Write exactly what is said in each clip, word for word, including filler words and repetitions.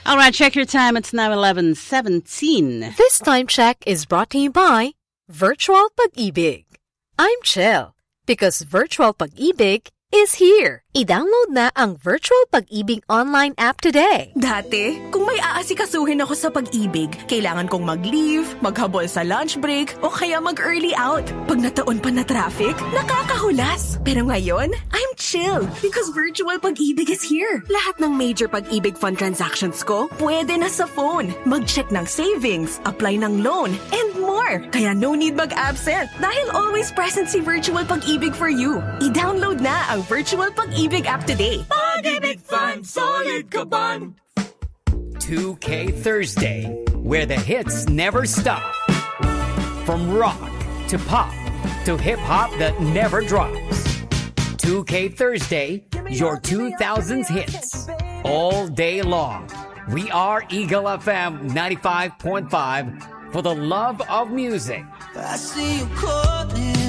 All right, check your time. It's now eleven seventeen. This time check is brought to you by Virtual Pag-ibig. I'm Chell because Virtual Pag-ibig is here. I-download na ang Virtual Pag-ibig online app today. Dati, kung may aasikasuhin ako sa pag-ibig, kailangan kong mag-leave, maghabol sa lunch break, o kaya mag-early out. Pag nataon pa na traffic, nakakahulas. Pero ngayon, I'm chill because Virtual Pag-ibig is here. Lahat ng major Pag-ibig fund transactions ko, pwede na sa phone. Mag-check ng savings, apply ng loan, and more. Kaya no need mag-absent dahil always present si Virtual Pag-ibig for you. I-download na ang Virtual Pag-ibig app today. Pag-ibig Fun, solid kaban. two K Thursday, where the hits never stop. From rock to pop to hip-hop that never drops. two K Thursday, your two thousands hits. All day long. We are Eagle F M ninety-five point five for the love of music. I see you calling.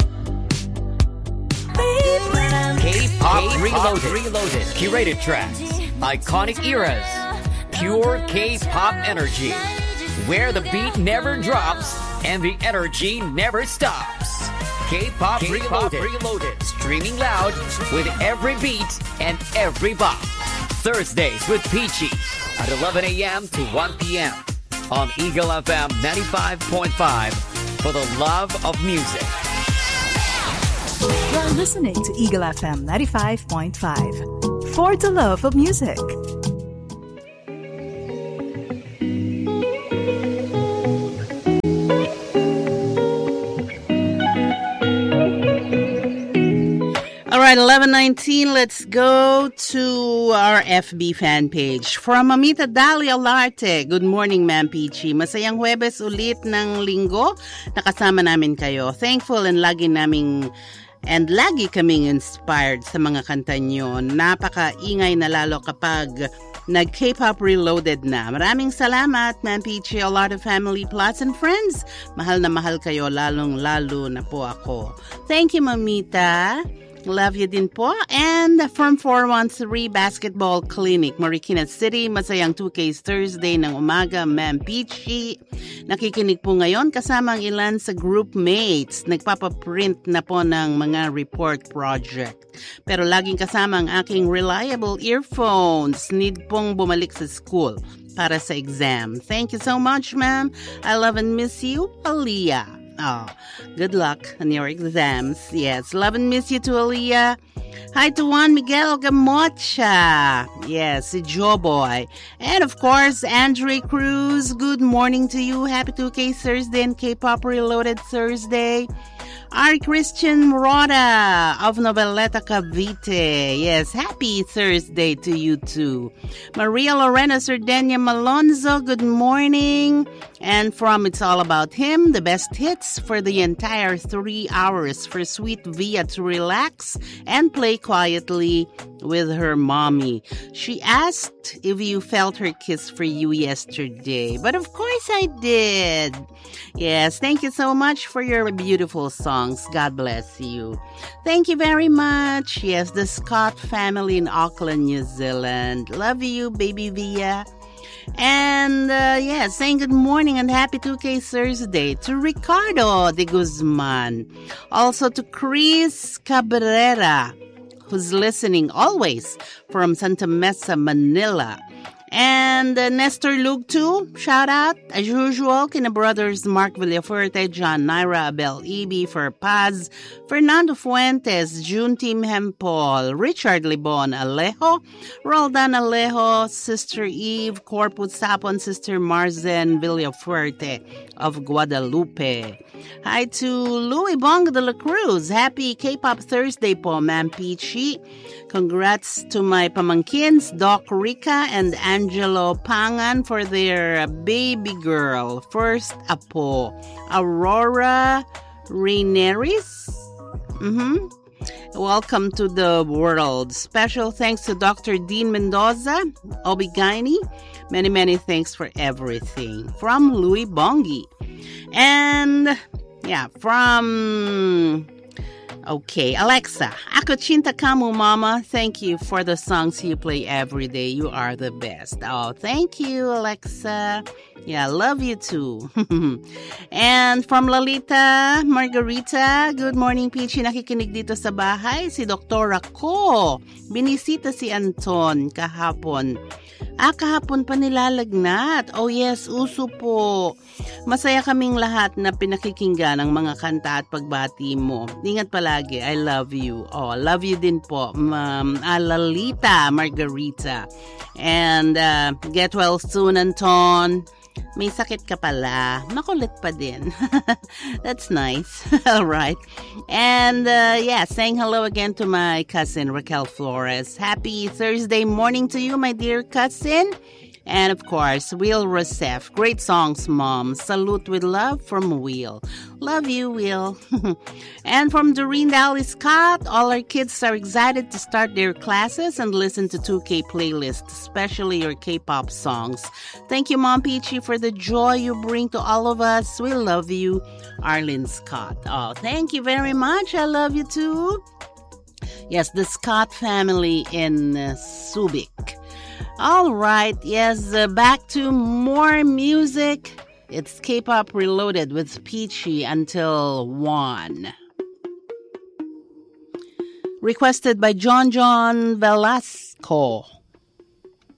K-pop reloaded. reloaded, curated tracks, iconic eras, pure K-pop energy, where the beat never drops and the energy never stops. K-pop, K-pop reloaded. reloaded, streaming loud with every beat and every bop. Thursdays with Peachy at eleven a.m. to one p.m. on Eagle F M ninety-five point five for the love of music. You're listening to Eagle F M ninety-five point five for the love of music. All right, eleven nineteen, let's go to our F B fan page. From Mamita Dali Alarte, good morning, Ma'am Peachy. Masayang Huwebes ulit ng linggo. Nakasama namin kayo. Thankful and lagi naming and lagi kaming inspired sa mga kanta nyo. Napaka-ingay na lalo kapag nag-K-pop reloaded na. Maraming salamat, Ma'am Peachy, a lot of family plus and friends. Mahal na mahal kayo, lalong-lalo na po ako. Thank you, Mamita. Love you din po. And from four one three Basketball Clinic, Marikina City, masayang two K's Thursday ng umaga, Ma'am Peachy. Nakikinig po ngayon kasama ang ilan sa group mates. Nagpapaprint na po ng mga report project. Pero laging kasama ang aking reliable earphones. Need pong bumalik sa school para sa exam. Thank you so much, ma'am. I love and miss you, Aliyah. Oh, good luck on your exams. Yes, love and miss you to Aliyah. Hi to Juan Miguel Gamocha. Yes, Joe Boy. And of course, Andre Cruz. Good morning to you. Happy two K Thursday and K-pop Reloaded Thursday. Our Christian Murata of Noveleta Cavite. Yes, happy Thursday to you too. Maria Lorena Sardenia Malonzo, good morning. And from It's All About Him, the best hits for the entire three hours for Sweet Via to relax and play quietly with her mommy. She asked if you felt her kiss for you yesterday. But of course I did. Yes, thank you so much for your beautiful songs. God bless you. Thank you very much. Yes, the Scott family in Auckland, New Zealand. Love you, baby Via. And uh, yeah, saying good morning and happy two K Thursday to Ricardo de Guzman. Also to Chris Cabrera, who's listening always from Santa Mesa, Manila. And uh, Nestor Lug too, shout out, as usual, kina brothers Mark Villafuerte, John Naira, Abel Ibi, for Paz, Fernando Fuentes, June Team Hempol, Richard Libon Alejo, Roldan Alejo, Sister Eve, Corpus Sapon, Sister Marzen Villafuerte of Guadalupe. Hi to Louis Bongo de la Cruz. Happy K-pop Thursday po, Ma'am Peachy. Congrats to my pamangkins, Doc Rica and Angelo Pangan, for their baby girl. First apo, Aurora Raineris. Mm-hmm. Welcome to the world. Special thanks to Doctor Dean Mendoza, Obigaini. Many, many thanks for everything. From Louis Bongi. And, yeah, from Okay, Alexa, ako chinta kamu, Mama. Thank you for the songs you play every day. You are the best. Oh, thank you, Alexa. Yeah, love you too. And from Lalita Margarita, good morning, Peachy. Nakikinig dito sa bahay. Si Doktora ko. Binisita si Anton kahapon. Ah, kahapon pa nilalagnat. Oh yes, uso po. Masaya kaming lahat na pinakikinggan ang mga kanta at pagbati mo. Ingat palagi. I love you. Oh, love you din po, Ma'am Alalita Margarita. And uh, get well soon, Anton. May sakit ka pala. Makulit pa din. That's nice. All right. And uh, yeah, saying hello again to my cousin Raquel Flores. Happy Thursday morning to you, my dear cousin. And of course, Will Rosef. Great songs, Mom. Salute with love from Will. Love you, Will. And from Doreen Dally Scott, all our kids are excited to start their classes and listen to two K playlist, especially your K-pop songs. Thank you, Mom Peachy, for the joy you bring to all of us. We love you, Arlene Scott. Oh, thank you very much. I love you too. Yes, the Scott family in uh, Subic. All right, yes, uh, back to more music. It's K-Pop Reloaded with Peachy until one. Requested by John John Velasco.